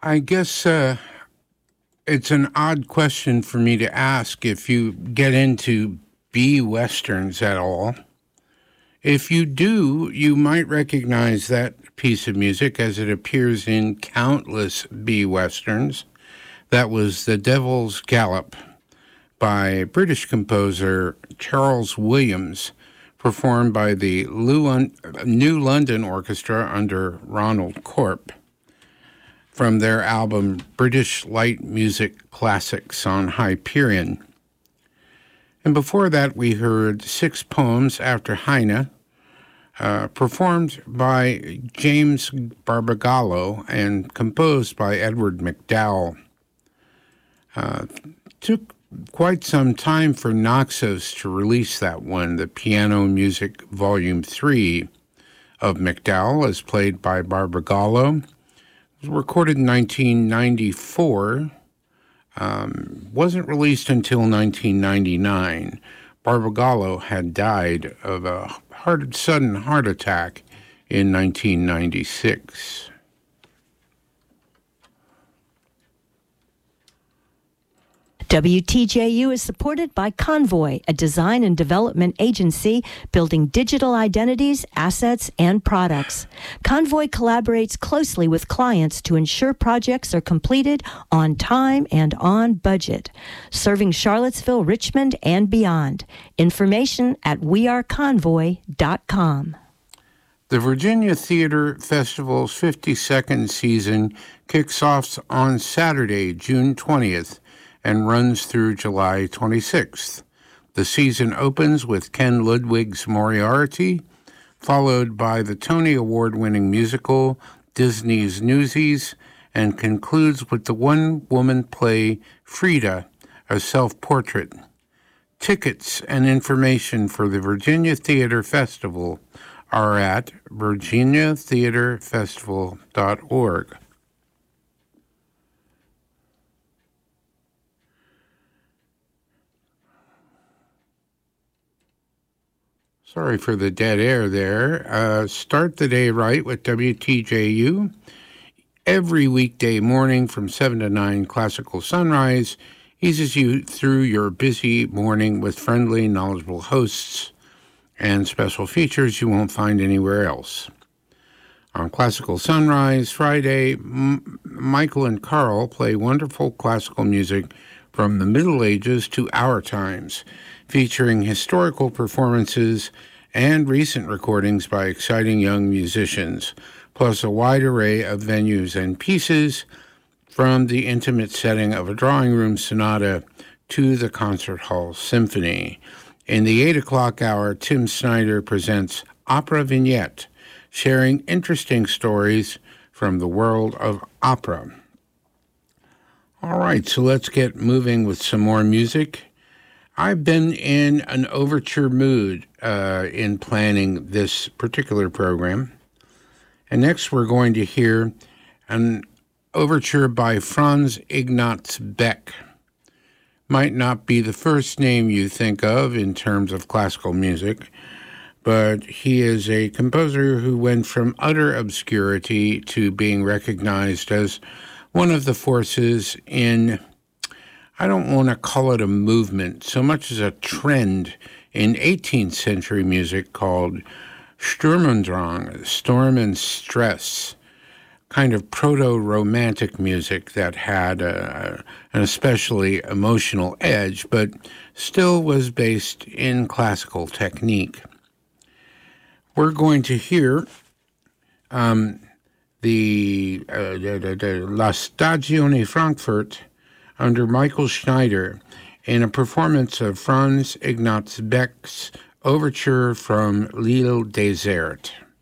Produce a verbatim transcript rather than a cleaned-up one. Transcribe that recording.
I guess uh, it's an odd question for me to ask if you get into B westerns at all. If you do, you might recognize that piece of music as it appears in countless B westerns. That was The Devil's Gallop by British composer Charles Williams, performed by the New London Orchestra under Ronald Corp, from their album British Light Music Classics on Hyperion. And before that, we heard Six Poems After Heine, uh, performed by James Barbagallo and composed by Edward McDowell. Uh, took quite some time for Naxos to release that one. The Piano Music Volume three of McDowell, as played by Barbagallo. It was recorded in nineteen ninety-four. Um, wasn't released until nineteen ninety-nine. Barbagallo had died of a heart, sudden heart attack in nineteen ninety-six. W T J U is supported by Convoy, a design and development agency building digital identities, assets, and products. Convoy collaborates closely with clients to ensure projects are completed on time and on budget, serving Charlottesville, Richmond, and beyond. Information at we are convoy dot com. The Virginia Theater Festival's fifty-second season kicks off on Saturday, June twentieth, and runs through July twenty-sixth. The season opens with Ken Ludwig's Moriarty, followed by the Tony Award-winning musical Disney's Newsies, and concludes with the one-woman play Frida, a self-portrait. Tickets and information for the Virginia Theater Festival are at virginia theater festival dot org. Sorry for the dead air there. Uh, start the day right with W T J U. Every weekday morning from seven to nine, Classical Sunrise eases you through your busy morning with friendly, knowledgeable hosts and special features you won't find anywhere else. On Classical Sunrise Friday, M- Michael and Carl play wonderful classical music from the Middle Ages to our times, featuring historical performances and recent recordings by exciting young musicians, plus a wide array of venues and pieces, from the intimate setting of a drawing room sonata to the concert hall symphony. In the eight o'clock hour, Tim Snyder presents Opera Vignette, sharing interesting stories from the world of opera. All right, so let's get moving with some more music. I've been in an overture mood uh, in planning this particular program. And next we're going to hear an overture by Franz Ignaz Beck. Might not be the first name you think of in terms of classical music, but he is a composer who went from utter obscurity to being recognized as one of the forces in, I don't want to call it a movement so much as a trend in eighteenth century music called Sturm und Drang, Storm and Stress, kind of proto-romantic music that had a, an especially emotional edge, but still was based in classical technique. We're going to hear um, the, uh, the, the, the La Stagione Frankfurt under Michael Schneider in a performance of Franz Ignaz Beck's overture from L'Île Déserte.